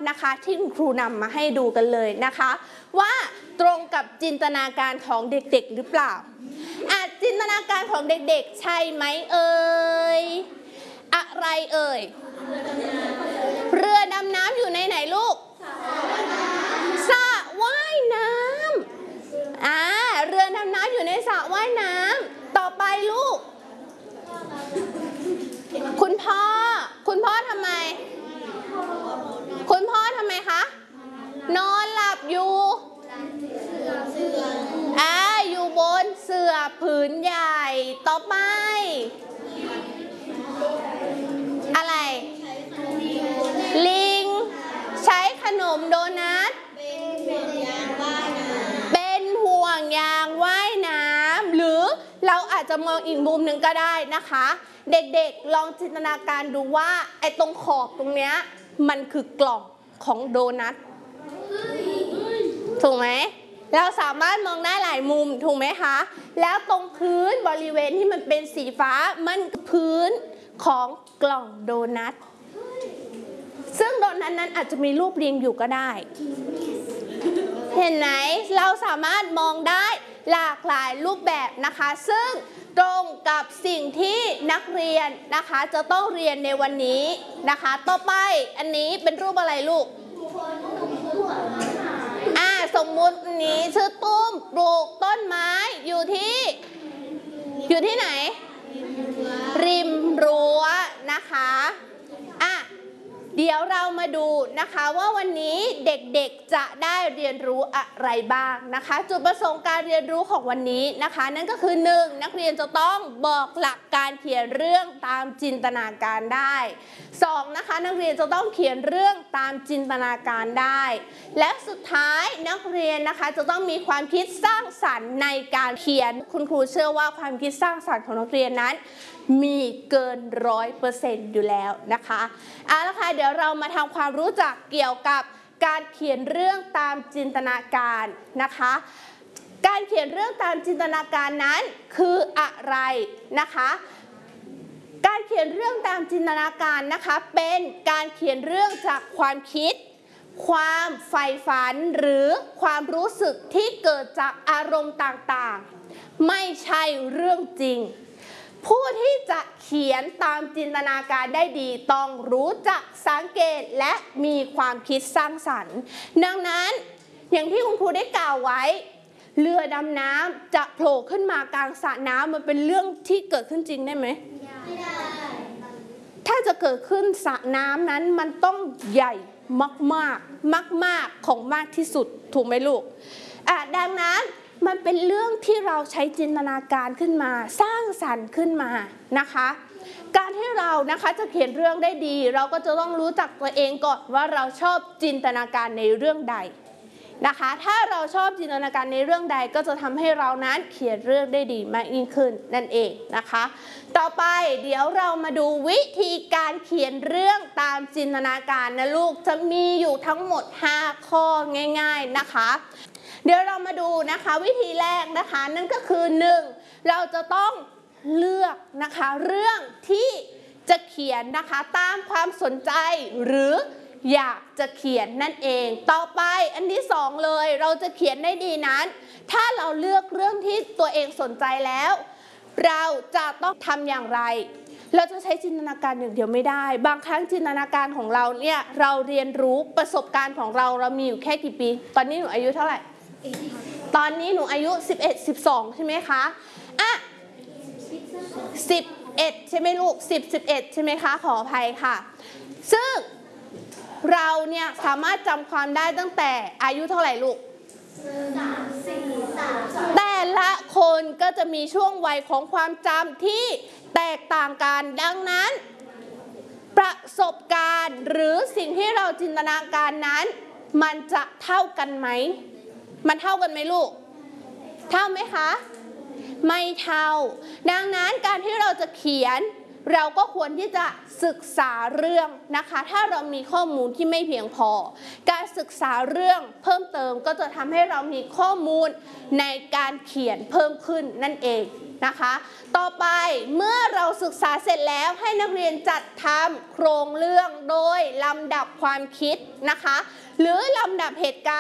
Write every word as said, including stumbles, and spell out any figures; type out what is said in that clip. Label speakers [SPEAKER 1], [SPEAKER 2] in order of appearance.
[SPEAKER 1] นะคะที่คุณครูนำมาให้ดูกันเลยนะคะว่าตรงกับจินตนาการของเด็กๆหรือเปล่าอาจจินตนาการของเด็กๆใช่ไหมเอ่ยอะไรเอ่ยเรือดำน้ำอยู่ในไหนลูกสระว่ายน้ำอ่าเรือดำน้ำอยู่ในสระว่ายน้ำต่อไปลูกคุณพ่อคุณพ่อทำไมคุณพ่อทำไมคะนอนหลับอยู่อ่าอยู่บนเสื่อผืนใหญ่ต่อไปอะไรลิงใช้ขนมโดนัทเป็นห่วงยางว่ายน้ำหรือเราอาจจะมองอีกมุมหนึ่งก็ได้นะคะเด็กๆลองจินตนาการดูว่าไอ้ตรงขอบตรงเนี้ยมันคือกล่องของโดนัทถูกไหมเราสามารถมองได้หลายมุมถูกไหมคะแล้วตรงพื้นบริเวณที่มันเป็นสีฟ้ามันพื้นของกล่องโดนัทซึ่งโดนัทนั้นอาจจะมีรูปเรียงอยู่ก็ได้เห็นไหมเราสามารถมองได้หลากหลายรูปแบบนะคะซึ่งตรงกับสิ่งที่นักเรียนนะคะจะต้องเรียนในวันนี้นะคะต่อไปอันนี้เป็นรูปอะไรลูกอ่าสมมุตินี้ชื่อตุ้มปลูกต้นไม้อยู่ที่อยู่ที่ไหนริมรั้วนะคะอ่ะเดี๋ยวเรามาดูนะคะว่าวันนี้เด็กๆจะได้เรียนรู้อะไรบ้างนะคะจุดประสงค์การเรียนรู้ของวันนี้นะคะนั่นก็คือหนึ่งนักเรียนจะต้องบอกหลักการเขียนเรื่องตามจินตนาการได้สองนะคะนักเรียนจะต้องเขียนเรื่องตามจินตนาการได้และสุดท้ายนักเรียนนะคะจะต้องมีความคิดสร้างสรรค์ในการเขียนคุณครูเชื่อว่าความคิดสร้างสรรค์ของนักเรียนนั้นมีเกินร้อยเปอร์เซ็นต์อยู่แล้วนะคะเอาละค่ะเดี๋ยวเรามาทำความรู้จักเกี่ยวกับการเขียนเรื่องตามจินตนาการนะคะการเขียนเรื่องตามจินตนาการนั้นคืออะไรนะคะการเขียนเรื่องตามจินตนาการนะคะเป็นการเขียนเรื่องจากความคิดความใฝ่ฝันหรือความรู้สึกที่เกิดจากอารมณ์ต่างๆไม่ใช่เรื่องจริงผู้ที่จะเขียนตามจินตนาการได้ดีต้องรู้จักสังเกตและมีความคิดสร้างสรรค์ดังนั้นอย่างที่คุณครูได้กล่าวไว้เรือดำน้ำจะโผล่ขึ้นมากลางสระน้ำมันเป็นเรื่องที่เกิดขึ้นจริงได้ไหมไม่ได้ถ้าจะเกิดขึ้นสระน้ำนั้นมันต้องใหญ่มากๆมากๆของมากที่สุดถูกไหมลูกอ่ะดังนั้นมันเป็นเรื่องที่เราใช้จินตนาการขึ้นมาสร้างสรรค์ขึ้นมานะคะการที่เรานะคะจะเขียนเรื่องได้ดีเราก็จะต้องรู้จักตัวเองก่อนว่าเราชอบจินตนาการในเรื่องใดนะคะถ้าเราชอบจินตนาการในเรื่องใดก็จะทำให้เรานั้นเขียนเรื่องได้ดีมากยิ่งขึ้นนั่นเองนะคะต่อไปเดี๋ยวเรามาดูวิธีการเขียนเรื่องตามจินตนาการนะลูกจะมีอยู่ทั้งหมดห้าข้อง่ายๆนะคะเดี๋ยวเรามาดูนะคะวิธีแรกนะคะนั่นก็คือหนึ่งเราจะต้องเลือกนะคะเรื่องที่จะเขียนนะคะตามความสนใจหรืออยากจะเขียนนั่นเองต่อไปอันที่สองเลยเราจะเขียนได้ดีนั้นถ้าเราเลือกเรื่องที่ตัวเองสนใจแล้วเราจะต้องทำอย่างไรเราจะใช้จินตนาการอย่างเดียวไม่ได้บางครั้งจินตนาการของเราเนี่ยเราเรียนรู้ประสบการณ์ของเราเรามีอยู่แค่กี่ปีตอนนี้หนูอายุเท่าไหร่ตอนนี้หนูอายุสิบเอ็ด สิบสองใช่ไหมคะอ่ะสิบเอ็ดใช่ไหมลูกสิบ สิบเอ็ดใช่ไหมคะขออภัยค่ะซึ่งเราเนี่ยสามารถจำความได้ตั้งแต่อายุเท่าไหร่ลูกสาม สี่ สาม สองแต่ละคนก็จะมีช่วงวัยของความจำที่แตกต่างกันดังนั้นประสบการณ์หรือสิ่งที่เราจินตนาการนั้นมันจะเท่ากันไหมมันเท่ากันไหมลูกเท่าไหมคะไม่เท่าดังนั้นการที่เราจะเขียนเราก็ควรที่จะศึกษาเรื่องนะคะถ้าเรามีข้อมูลที่ไม่เพียงพอการศึกษาเรื่องเพิ่มเติมก็จะทำให้เรามีข้อมูลในการเขียนเพิ่มขึ้นนั่นเองนะคะต่อไปเมื่อเราศึกษาเสร็จแล้วให้นักเรียนจัดทำโครงเรื่องโดยลำดับความคิดนะคะหรือลำดับเหตุการณ์